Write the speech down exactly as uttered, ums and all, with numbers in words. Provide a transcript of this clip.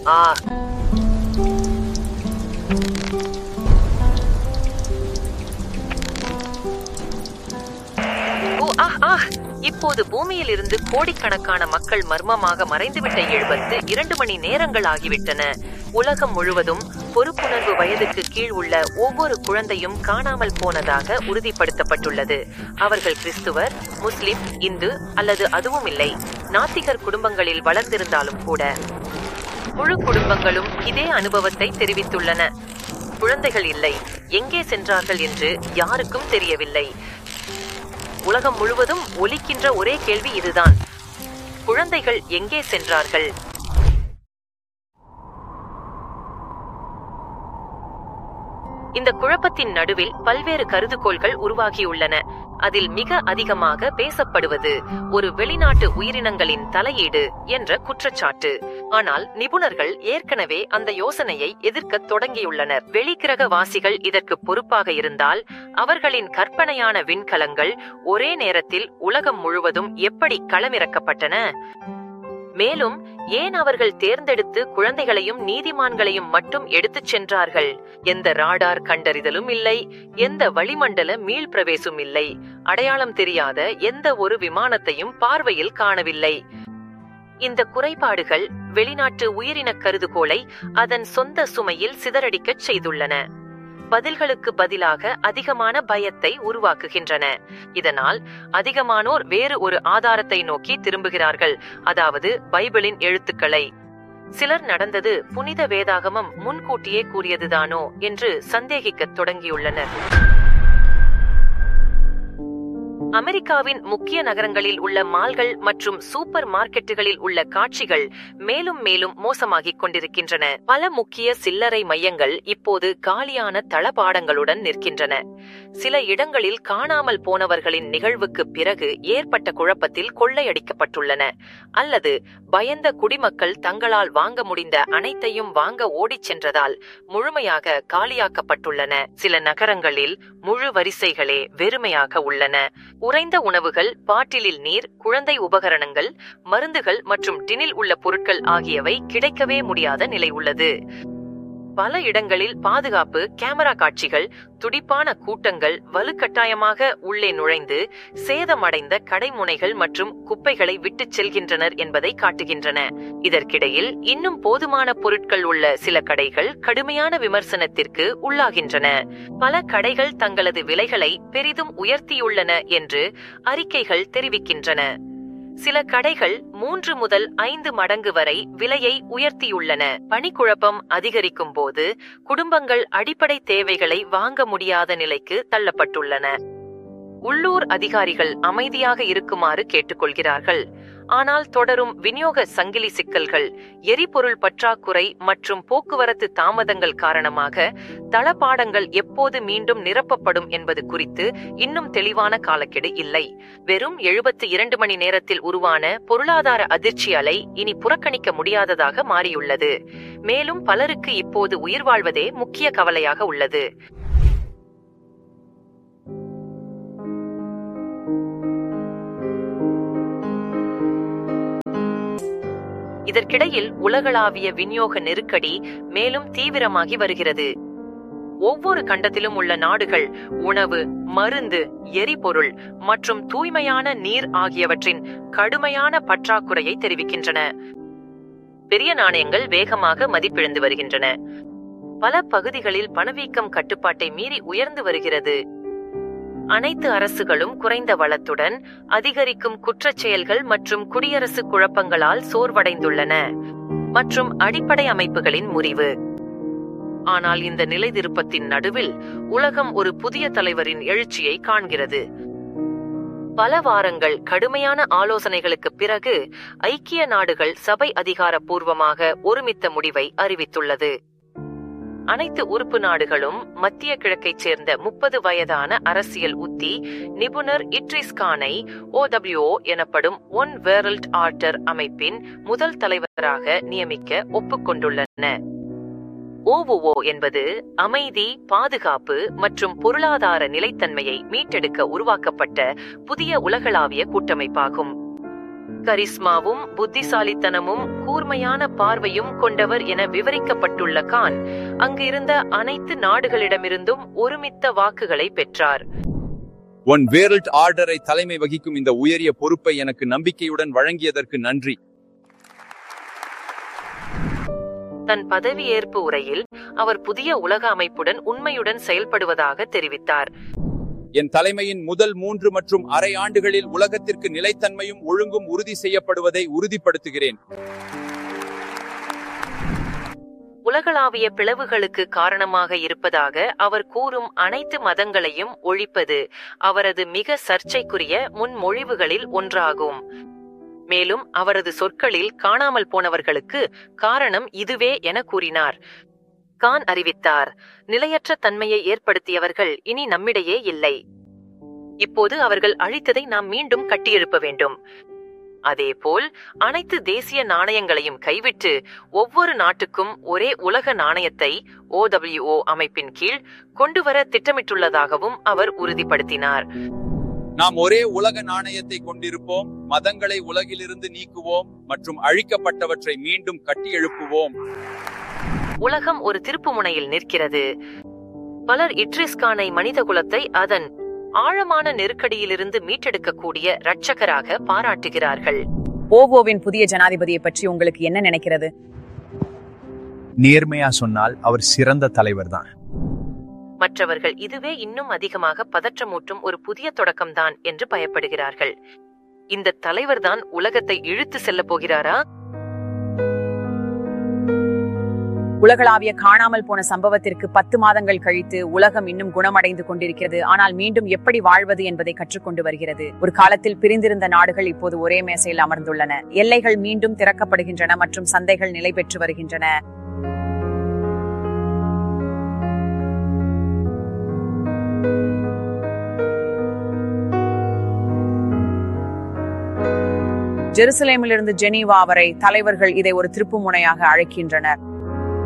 ஆ இப்போது பூமியில் இருந்து கோடிக்கணக்கான மக்கள் மர்மமாக மறைந்துவிட்ட எழுபத்து இரண்டு மணி நேரங்கள் ஆகிவிட்டன. உலகம் முழுவதும் பொறுப்புணர்வு வயதுக்கு கீழ் உள்ள ஒவ்வொரு குழந்தையும் காணாமல் போனதாக உறுதிப்படுத்தப்பட்டுள்ளது. அவர்கள் கிறிஸ்துவர், முஸ்லிம், இந்து அல்லது அதுவும் இல்லை நாத்திகர் குடும்பங்களில் வளர்ந்திருந்தாலும் கூட. முழு குடும்பங்களும் இதே அனுபவத்தை தெரிவித்துள்ளன. குழந்தைகள் இல்லை, எங்கே சென்றார்கள் என்று யாருக்கும் தெரியவில்லை. உலகம் முழுவதும் ஒலிக்கின்ற ஒரே கேள்வி இதுதான்: குழந்தைகள் எங்கே சென்றார்கள்? இந்த குழப்பத்தின் நடுவில் பல்வேறு கருதுகோள்கள் உருவாகியுள்ளன. அதில் மிக அதிகமாக பேசப்படுவது ஒரு வெளிநாட்டு உயிரினங்களின் தலையீடு என்ற குற்றச்சாட்டு. ஆனால் நிபுணர்கள் ஏற்கனவே அந்த யோசனையை எதிர்க்க தொடங்கியுள்ளனர். வெளிக்கிரகவாசிகள் இதற்கு பொறுப்பாக இருந்தால் அவர்களின் கற்பனையான விண்கலங்கள் ஒரே நேரத்தில் உலகம் முழுவதும் எப்படி களமிறக்கப்பட்டன? மேலும் ஏன் அவர்கள் தேர்ந்தெடுத்து குழந்தைகளையும் நீதிமான்களையும் மட்டும் எடுத்துச் சென்றார்கள்? எந்த ராடார் கண்டறிதலும் இல்லை, எந்த வளிமண்டல மீள் பிரவேசும் இல்லை, அடையாளம் தெரியாத எந்த ஒரு விமானத்தையும் பார்வையில் காணவில்லை. இந்த குறைபாடுகள் வெளிநாட்டு உயிரின கருதுகோளை அதன் சொந்த சுமையில் சிதறடிக்கச் செய்துள்ளன. பதில்களுக்கு பதிலாக அதிகமான பயத்தை உருவாக்குகின்றன. இதனால் அதிகமானோர் வேறு ஒரு ஆதாரத்தை நோக்கி திரும்புகிறார்கள், அதாவது பைபிளின் எழுத்துக்களை. சிலர் நடந்தது புனித வேதாகமம் முன்கூட்டியே கூறியதுதானோ என்று சந்தேகிக்கத் தொடங்கியுள்ளனர். அமெரிக்காவின் முக்கிய நகரங்களில் உள்ள மால்கள் மற்றும் சூப்பர் மார்க்கெட்டுகளில் உள்ள காட்சிகள் மேலும் மேலும் மோசமாகிக் கொண்டிருக்கின்றன. பல முக்கிய சில்லறை மையங்கள் இப்போது காலியான தளபாடங்களுடன் நிற்கின்றன. சில இடங்களில் காணாமல் போனவர்களின் நிகழ்வுக்கு பிறகு ஏற்பட்ட குழப்பத்தில் கொள்ளையடிக்கப்பட்டுள்ளன, அல்லது பயந்த குடிமக்கள் தங்களால் வாங்க முடிந்த அனைத்தையும் வாங்க ஓடிச் சென்றதால் முழுமையாக காலியாக்கப்பட்டுள்ளன. சில நகரங்களில் முழு வரிசைகளே வெறுமையாக உள்ளன. உறைந்த உணவுகள், பாட்டிலில் நீர், குழந்தை உபகரணங்கள், மருந்துகள் மற்றும் டினில் உள்ள பொருட்கள் ஆகியவை கிடைக்கவே முடியாத நிலை உள்ளது. பல இடங்களில் பாதுகாப்பு கேமரா காட்சிகள் துடிப்பான கூட்டங்கள் வலுக்கட்டாயமாக உள்ளே நுழைந்து சேதமடைந்த கடைமுனைகள் மற்றும் குப்பைகளை விட்டுச் செல்கின்றனர் என்பதை காட்டுகின்றன. இதற்கிடையில் இன்னும் போதுமான பொருட்கள் உள்ள சில கடைகள் கடுமையான விமர்சனத்திற்கு உள்ளாகின்றன. பல கடைகள் தங்களது விலைகளை பெரிதும் உயர்த்தியுள்ளன என்று அறிக்கைகள் தெரிவிக்கின்றன. சில கடைகள் மூன்று முதல் ஐந்து மடங்கு வரை விலையை உயர்த்தியுள்ளன. பணிக்குழப்பம் அதிகரிக்கும் போது குடும்பங்கள் அடிப்படை தேவைகளை வாங்க முடியாத நிலைக்கு தள்ளப்பட்டுள்ளன. உள்ளூர் அதிகாரிகள் அமைதியாக இருக்குமாறு கேட்டுக்கொள்கிறார்கள். ஆனால் தொடரும் விநியோக சங்கிலி சிக்கல்கள், எரிபொருள் பற்றாக்குறை மற்றும் போக்குவரத்து தாமதங்கள் காரணமாக தளபாடங்கள் எப்போது மீண்டும் நிரப்பப்படும் என்பது குறித்து இன்னும் தெளிவான காலக்கெடு இல்லை. வெறும் எழுபத்தி இரண்டு மணி நேரத்தில் உருவான பொருளாதார அதிர்ச்சி அலை இனி புறக்கணிக்க முடியாததாக மாறியுள்ளது. மேலும் பலருக்கு இப்போது உயிர் வாழ்வதே முக்கிய கவலையாக உள்ளது. இதற்கிடையில் உலகளாவிய விநியோக நெருக்கடி மேலும் தீவிரமாகி வருகிறது. ஒவ்வொரு கண்டத்திலும் உள்ள நாடுகள் உணவு, மருந்து, எரிபொருள் மற்றும் தூய்மையான நீர் ஆகியவற்றின் கடுமையான பற்றாக்குறையை தெரிவிக்கின்றன. பெரிய நாணயங்கள் வேகமாக மதிப்பிழந்து வருகின்றன. பல பகுதிகளில் பணவீக்கம் கட்டுப்பாட்டை மீறி உயர்ந்து வருகிறது. அனைத்து அரசுகளும் குறைந்த வளத்துடன் அதிகரிக்கும் குற்றச் செயல்கள் மற்றும் குடியரசு குழப்பங்களால் சோர்வடைந்துள்ளன மற்றும் அடிப்படை அமைப்புகளின் முறிவு. ஆனால் இந்த நிலைத்திருப்பத்தின் நடுவில் உலகம் ஒரு புதிய தலைவரின் எழுச்சியை காண்கிறது. பல வாரங்கள் கடுமையான ஆலோசனைகளுக்கு பிறகு ஐக்கிய நாடுகள் சபை அதிகாரப்பூர்வமாக ஒருமித்த முடிவை அறிவித்துள்ளது. அனைத்து உறுப்பு நாடுகளும் மத்திய கிழக்கைச் சேர்ந்த முப்பது வயதான அரசியல் உத்தி நிபுணர் இட்ரிஸ் கானை ஓ டபிள்யூ ஓ எனப்படும் ஒன் வேர்ல்ட் ஆர்டர் அமைப்பின் முதல் தலைவராக நியமிக்க ஒப்புக்கொண்டுள்ளன. ஓ ஓ ஓ என்பது அமைதி, பாதுகாப்பு மற்றும் பொருளாதார நிலைத்தன்மையை மீட்டெடுக்க உருவாக்கப்பட்ட புதிய உலகளாவிய கூட்டமைப்பாகும். கரிஸ்மாவும் புத்திசாலித்தனமும் கூர்மையான பார்வையும் கொண்டவர் என விவரிக்கப்பட்டுள்ள கான் அங்கு இருந்த அனைத்து நாடுகளிடமிருந்தும் ஒருமித்த வாக்குகளை பெற்றார். ஒன் வேர்ல்ட் ஆர்டரை தலைமை வகிக்கும் இந்த உயரிய பொறுப்பை எனக்கு நம்பிக்கையுடன் வழங்கியதற்கு நன்றி. தன் பதவியேற்பு உரையில் அவர் புதிய உலக அமைப்புடன் உண்மையுடன் செயல்படுவதாக தெரிவித்தார். என் தலைமையின் முதல் மூன்று மற்றும் அரை ஆண்டுகளில் உலகத்திற்கு நிலைத்தன்மையும் ஒழுங்கும் உறுதி செய்யப்படுவதை உறுதிப்படுத்துகிறேன். உலகளாவிய பிளவுகளுக்கு காரணமாக இருப்பதாக அவர் கூறும் அனைத்து மதங்களையும் ஒழிப்பது அவரது மிக சர்ச்சைக்குரிய முன்மொழிவுகளில் ஒன்றாகும். மேலும் அவரது சொற்களில் காணாமல் போனவர்களுக்கு காரணம் இதுவே என கூறினார். கான் அறிவித்தார், நிலையற்ற தன்மையை ஏற்படுத்தியவர்கள் இனி நம்மிடையே இல்லை. இப்போது அவர்கள் அழித்ததை நாம் மீண்டும் கட்டியெழுப்ப வேண்டும். அதேபோல் அனைத்து தேசிய நாணயங்களையும் கைவிட்டு ஒவ்வொரு நாட்டுக்கும் ஒரே உலக நாணயத்தை ஓ டபிள்யூ ஓ அமைப்பின் கீழ் கொண்டுவர திட்டமிட்டுள்ளதாகவும் அவர் உறுதிப்படுத்தினார். நாம் ஒரே உலக நாணயத்தை கொண்டிருப்போம், மதங்களை உலகிலிருந்து நீக்குவோம் மற்றும் அழிக்கப்பட்டவற்றை மீண்டும் கட்டியெழுப்புவோம். உலகம் ஒரு திருப்பு முனையில் நிற்கிறது. பலர் இட்ரிஸ் கானை மனிதகுலத்தை அதன் ஆழமான நெருக்கடியிலிருந்து மீட்டெடுக்கக்கூடிய இரட்சகராக பாராட்டுகிறார்கள். ஓவோவின் புதிய ஜனாதிபதியை பற்றி உங்களுக்கு என்ன நினைக்கிறது? நேர்மையா சொன்னால் அவர் சிறந்த தலைவர்தான். மற்றவர்கள் இதுவே இன்னும் அதிகமாக பதற்றமூட்டும் ஒரு புதிய தொடக்கம்தான் என்று பயப்படுகிறார்கள். இந்த தலைவர்தான் உலகத்தை இழுத்து செல்ல போகிறாரா? உலகளாவிய காணாமல் போன சம்பவத்திற்கு பத்து மாதங்கள் கழித்து உலகம் இன்னும் குணமடைந்து கொண்டிருக்கிறது. ஆனால் மீண்டும் எப்படி வாழ்வது என்பதை கற்றுக்கொண்டு வருகிறது. ஒரு காலத்தில் பிரிந்திருந்த நாடுகள் இப்போது ஒரே மேசையில் அமர்ந்துள்ளன. எல்லைகள் மீண்டும் திறக்கப்படுகின்றன மற்றும் சந்தைகள் நிலை பெற்று வருகின்றன. ஜெருசலேமிலிருந்து ஜெனீவா வரை தலைவர்கள் இதை ஒரு திருப்பு முனையாக அழைக்கின்றனர்.